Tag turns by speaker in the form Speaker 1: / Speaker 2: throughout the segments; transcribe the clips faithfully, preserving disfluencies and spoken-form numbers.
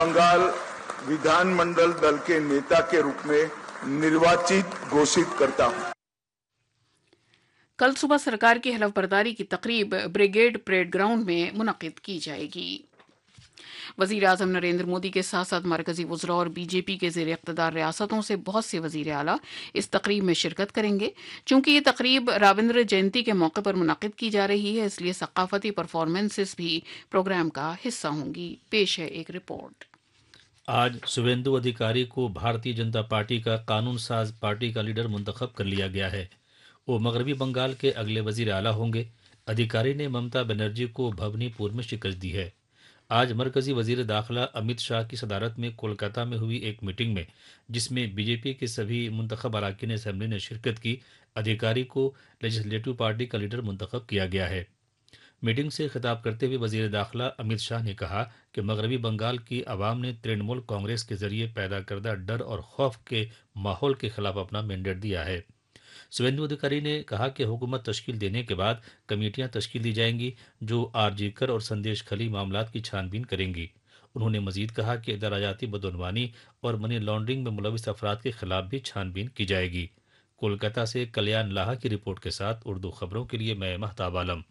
Speaker 1: बंगाल विधानमंडल दल के नेता के रूप में निर्वाचित घोषित करता हूं।
Speaker 2: कल सुबह सरकार की हलफबरदारी की तकरीब ब्रिगेड परेड ग्राउंड में मुनक्किद की जाएगी। वजीर आजम नरेंद्र मोदी के साथ साथ मरकजी वज़रा और बीजेपी के ज़ेर इक़्तिदार रियासतों से बहुत से वज़ीर आला इस तकरीब में शिरकत करेंगे। चूंकि ये तकरीब रविंद्र जयंती के मौके पर मुनक्किद की जा रही है, इसलिए सकाफती परफॉर्मेंसेस भी प्रोग्राम का हिस्सा होंगी। पेश है एक रिपोर्ट।
Speaker 3: आज शुभेंदु अधिकारी को भारतीय जनता पार्टी का कानून साज पार्टी का लीडर मुंतखब कर लिया गया है। वो मगरबी बंगाल के अगले वजीर आला होंगे। अधिकारी ने ममता बनर्जी को भवनीपुर में शिकस्त दी है। आज मरकजी वजीर दाखिला अमित शाह की सदारत में कोलकाता में हुई एक मीटिंग में, जिसमें बीजेपी के सभी मुंतखब अरकान असम्बली ने शिरकत की, अधिकारी को लेजिस्लेटिव पार्टी का लीडर मुंतखब किया गया है। मीटिंग से खिताब करते हुए वजीर दाखिला अमित शाह ने कहा कि मगरबी बंगाल की आवाम ने तृणमूल कांग्रेस के जरिए पैदा करदा डर और खौफ के माहौल के खिलाफ अपना मैंडेट दिया है। शुभेंदु अधिकारी ने कहा कि हुकूमत तश्कील देने के बाद कमेटियां तश्कील दी जाएंगी जो आरजीकर और संदेश खली मामलात की छानबीन करेंगी। उन्होंने मजीद कहा कि दराजाती बदनवानी और मनी लॉन्ड्रिंग में मुलविस अफराद के खिलाफ भी छानबीन की जाएगी। कोलकाता से कल्याण लाहा की रिपोर्ट के साथ उर्दू खबरों के लिए मैं महताब आलम।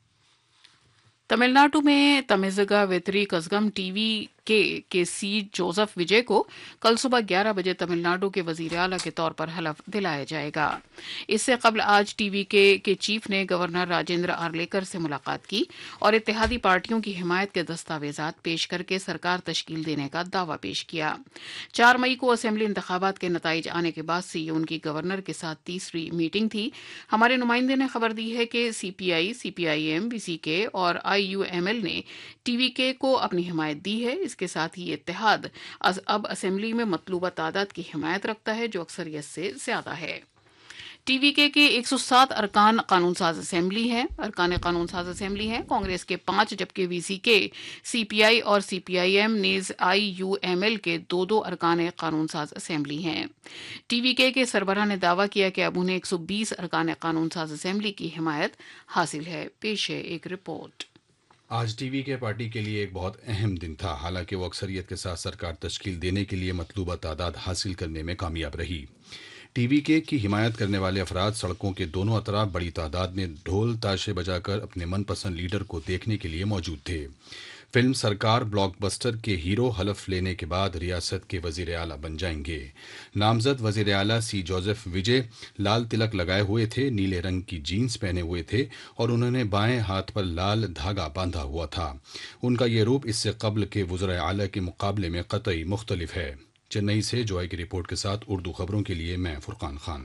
Speaker 2: तमिलनाडु में तमिज़गा वेतरी कज़गम टीवी के के सी जोसेफ विजय को कल सुबह ग्यारह बजे तमिलनाडु के वजीर आला के तौर पर हलफ दिलाया जाएगा। इससे कबल आज टीवी के के चीफ ने गवर्नर राजेंद्र आर्लेकर से मुलाकात की और इत्तेहादी पार्टियों की हिमायत के दस्तावेजात पेश करके सरकार तश्कील देने का दावा पेश किया। चार मई को असेंबली इंतखाबात के नताइज आने के बाद से ये उनकी गवर्नर के साथ तीसरी मीटिंग थी। हमारे नुमाइंदे ने खबर दी है कि सीपीआई, सीपीआईएम, वीसीके और आईयूएमएल ने टीवीके को अपनी हिमायत दी है। इसके साथ ही ये इत्तेहाद अब असेंबली में मतलूबा तादाद की हिमायत रखता है, जो अक्सरियत से ज्यादा है। टीवीके के एक सौ सात अरकान कानून साज असेंबली हैं अरकान कानून साज असेंबली हैं कांग्रेस के पांच, जबकि वीसीके, सीपीआई और सीपीआईएम नेज आईयूएमएल के दो दो अरकान कानून साज असेंबली हैं। टीवीके के सरबराह ने दावा किया कि अब उन्हें एक सौ बीस अरकान कानून साज असेंबली की हिमायत हासिल है। पेश है एक रिपोर्ट।
Speaker 4: आज टीवी के पार्टी के लिए एक बहुत अहम दिन था। हालांकि वो अक्सरियत के साथ सरकार तश्कील देने के लिए मतलूबा तादाद हासिल करने में कामयाब रही। टीवी के की हिमायत करने वाले अफराद सड़कों के दोनों अतराफ बड़ी तादाद में ढोल ताशे बजाकर अपने मनपसंद लीडर को देखने के लिए मौजूद थे। फिल्म सरकार ब्लॉकबस्टर के हीरो हलफ लेने के बाद रियासत के वजीर आला बन जाएंगे। नामजद वजीर आला सी जोसेफ विजय लाल तिलक लगाए हुए थे, नीले रंग की जीन्स पहने हुए थे और उन्होंने बाएं हाथ पर लाल धागा बांधा हुआ था। उनका ये रूप इससे कबल के वज़ीर आला के मुकाबले में कतई मुख्तलिफ है। चेन्नई से जॉय की रिपोर्ट के साथ उर्दू खबरों के लिए मैं फुरकान खान।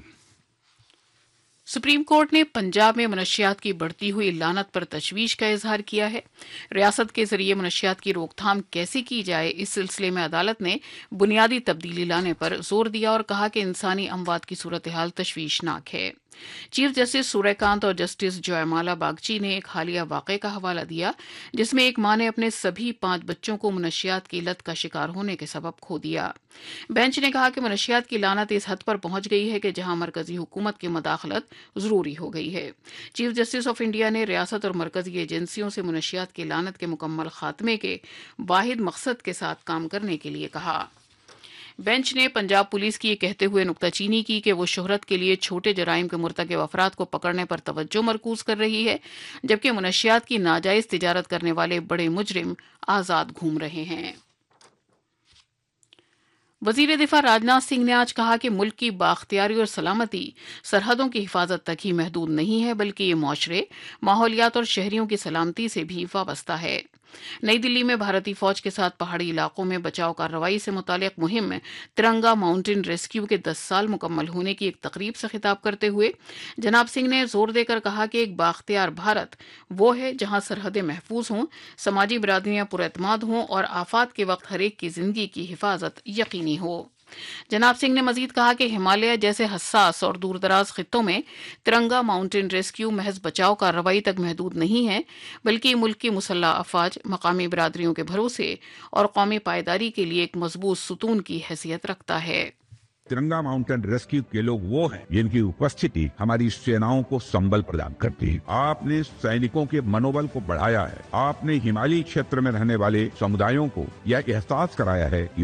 Speaker 2: सुप्रीम कोर्ट ने पंजाब में मनशियात की बढ़ती हुई लानत पर तशवीश का इजहार किया है। रियासत के जरिए मनशियात की रोकथाम कैसे की जाए, इस सिलसिले में अदालत ने बुनियादी तब्दीली लाने पर जोर दिया और कहा कि इंसानी अमवात की सूरत हाल तशवीशनाक है। चीफ जस्टिस सूर्यकांत और जस्टिस जयमाला बागची ने एक हालिया वाक़े का हवाला दिया, जिसमें एक मां ने अपने सभी पांच बच्चों को मनशियात की लत का शिकार होने के सबब खो दिया। बेंच ने कहा कि मनशियात की लानत इस हद पर पहुंच गई है कि जहां मरकजी हुकूमत की मदाखलत जरूरी हो गई है। चीफ जस्टिस ऑफ इंडिया ने रियासत और मरकजी एजेंसियों से मनशियात की लानत के मुकम्मल खात्मे के वाहिद मकसद के साथ काम करने के लिए कहा। बेंच ने पंजाब पुलिस की ये कहते हुए नुक्ताचीनी की कि वो शोहरत के लिए छोटे जराइम के मुर्तकब अफराद को पकड़ने पर तवज्जो मरकूज कर रही है, जबकि मनशियात की नाजायज तिजारत करने वाले बड़े मुजरिम आजाद घूम रहे हैं। वजीर दिफा राजनाथ सिंह ने आज कहा कि मुल्क की बाख्तियारी और सलामती सरहदों की हिफाजत तक ही महदूद नहीं है, बल्कि ये मुआशरे, माहौलियात और शहरियों की सलामती से भी वाबस्ता है। नई दिल्ली में भारतीय फौज के साथ पहाड़ी इलाकों में बचाव कार्रवाई से मुतालिक मुहिम तिरंगा माउंटेन रेस्क्यू के दस साल मुकम्मल होने की एक तकरीब से खिताब करते हुए जनाब सिंह ने जोर देकर कहा कि एक बाख्तियार भारत वो है जहां सरहदें महफूज हों, समाजी बिरादरियां पुरएतमाद हों और आफात के वक्त हरेक की जिंदगी की हिफाजत यकीनी हो। जनाब सिंह ने मजीद कहा कि हिमालय जैसे हसास और दूरदराज खित्तों में तिरंगा माउंटेन रेस्क्यू महज बचाव कार्रवाई तक महदूद नहीं है, बल्कि मुल्क की मुसल्ह अफवाज, मकामी बिरादरियों के भरोसे और कौमी पायदारी के लिए एक मजबूत सुतून की हैसियत रखता है।
Speaker 5: तिरंगा माउंटेन रेस्क्यू के लोग वो हैं जिनकी उपस्थिति हमारी सेनाओं को संबल प्रदान करती है। आपने सैनिकों के मनोबल को बढ़ाया है। आपने हिमालयी क्षेत्र में रहने वाले समुदायों को यह एहसास कराया है कि